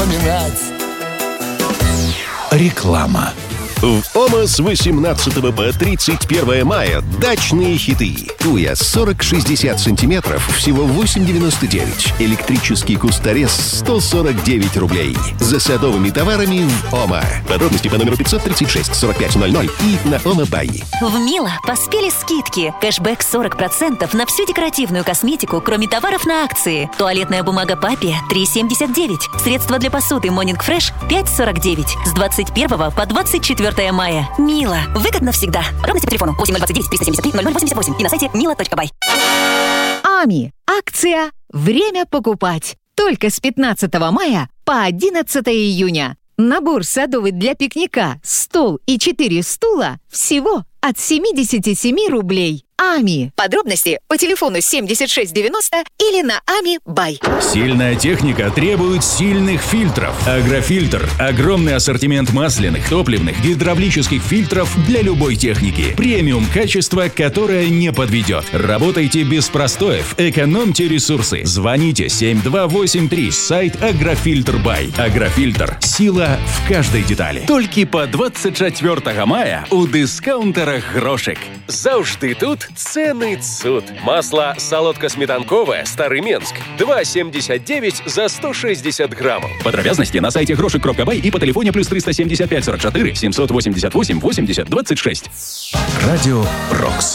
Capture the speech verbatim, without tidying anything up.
вспоминать. Реклама. В ОМА с восемнадцатого по тридцать первое мая дачные хиты. Туя сорок шестьдесят сантиметров, всего восемь девяносто девять. Электрический кусторез сто сорок девять рублей. За садовыми товарами в ОМА. Подробности по номеру пятьсот тридцать шесть сорок пять ноль ноль и на ОМА Бай. В Мило поспели скидки. Кэшбэк сорок процентов на всю декоративную косметику, кроме товаров на акции. Туалетная бумага Папи три семьдесят девять. Средства для посуды Morning Fresh пять сорок девять. С двадцать первого по двадцать четвёртое мая. Мило. Выгодно всегда. Подробности по телефону восемь ноль двадцать девять триста семьдесят три ноль ноль восемьдесят восемь и на сайте мило точка бай. Ами. Акция «Время покупать». Только с пятнадцатого мая по одиннадцатое июня. Набор садовый для пикника, стол и четыре стула всего от семьдесят семь рублей. Ами. Подробности по телефону семьдесят шесть девяносто или на Ами Бай. Сильная техника требует сильных фильтров. Агрофильтр – огромный ассортимент масляных, топливных, гидравлических фильтров для любой техники. Премиум качество, которое не подведет. Работайте без простоев, экономьте ресурсы. Звоните семь два восемь три, сайт Агрофильтр Бай. Агрофильтр – сила в каждой детали. Толькі па двадцять чвёртага мая у дискаунтерах грошик. Заўжды тут цены цуд. Масло солодко-сметанковое Старый Менск два семьдесят девять за сто шестьдесят граммов. Подробности на сайте грошик точка бай и по телефону плюс триста семьдесят пять сорок четыре семьсот восемьдесят восемь восемьдесят двадцать шесть. Радио Рокс.